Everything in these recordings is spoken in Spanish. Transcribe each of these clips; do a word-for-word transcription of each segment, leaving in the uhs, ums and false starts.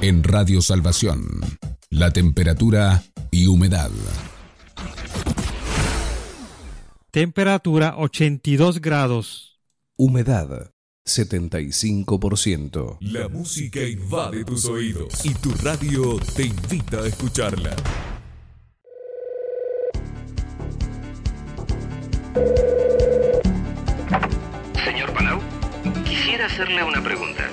En Radio Salvación, la temperatura y humedad. Temperatura ochenta y dos grados. Humedad setenta y cinco por ciento. La música invade tus oídos y tu radio te invita a escucharla. Señor Palau, quisiera hacerle una pregunta.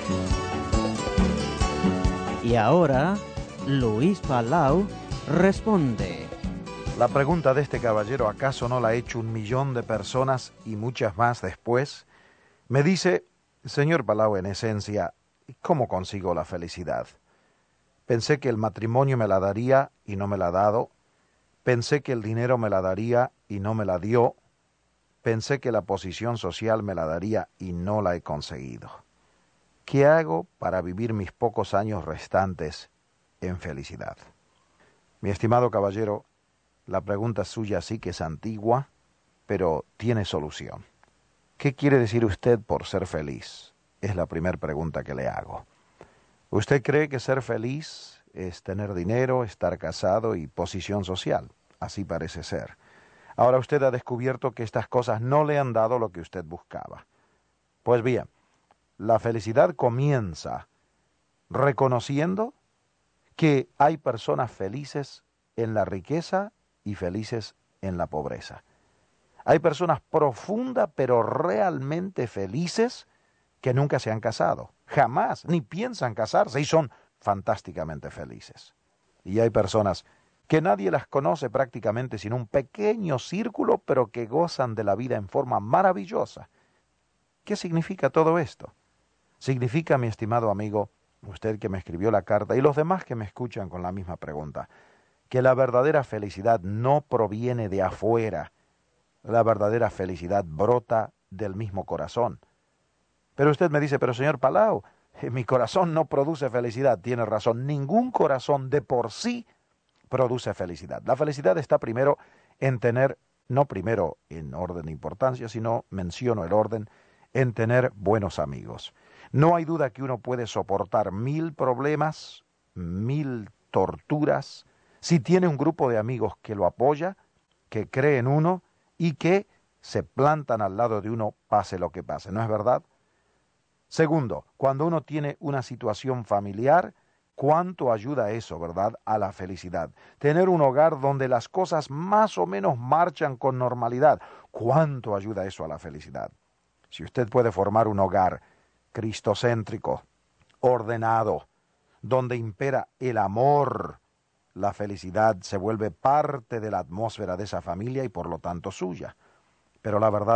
Y ahora, Luis Palau responde. La pregunta de este caballero, ¿acaso no la ha hecho un millón de personas y muchas más después? Me dice, señor Palau, en esencia, ¿cómo consigo la felicidad? Pensé que el matrimonio me la daría y no me la ha dado. Pensé que el dinero me la daría y no me la dio. Pensé que la posición social me la daría y no la he conseguido. ¿Qué hago para vivir mis pocos años restantes en felicidad? Mi estimado caballero, la pregunta suya sí que es antigua, pero tiene solución. ¿Qué quiere decir usted por ser feliz? Es la primera pregunta que le hago. ¿Usted cree que ser feliz es tener dinero, estar casado y posición social? Así parece ser. Ahora usted ha descubierto que estas cosas no le han dado lo que usted buscaba. Pues bien, la felicidad comienza reconociendo que hay personas felices en la riqueza y felices en la pobreza. Hay personas profundas pero realmente felices que nunca se han casado, jamás, ni piensan casarse y son fantásticamente felices. Y hay personas que nadie las conoce prácticamente sin un pequeño círculo, pero que gozan de la vida en forma maravillosa. ¿Qué significa todo esto? Significa, mi estimado amigo, usted que me escribió la carta y los demás que me escuchan con la misma pregunta, que la verdadera felicidad no proviene de afuera. La verdadera felicidad brota del mismo corazón. Pero usted me dice, pero señor Palau, mi corazón no produce felicidad. Tiene razón, ningún corazón de por sí produce felicidad. La felicidad está primero en tener, no primero en orden de importancia, sino, menciono el orden, en tener buenos amigos. No hay duda que uno puede soportar mil problemas, mil torturas, si tiene un grupo de amigos que lo apoya, que cree en uno y que se plantan al lado de uno pase lo que pase, ¿no es verdad? Segundo, cuando uno tiene una situación familiar, ¿cuánto ayuda eso, verdad, a la felicidad? Tener un hogar donde las cosas más o menos marchan con normalidad, ¿cuánto ayuda eso a la felicidad? Si usted puede formar un hogar cristocéntrico, ordenado, donde impera el amor, la felicidad se vuelve parte de la atmósfera de esa familia y por lo tanto suya. Pero la verdad